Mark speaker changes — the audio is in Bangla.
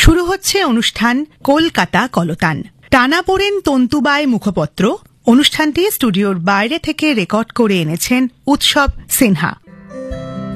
Speaker 1: শুরু হচ্ছে অনুষ্ঠান কলকাতা কলতান। টানাপোড়েন তন্তুবায় মুখপত্র। অনুষ্ঠানটি স্টুডিওর বাইরে থেকে রেকর্ড করে এনেছেন উৎসব সিনহা।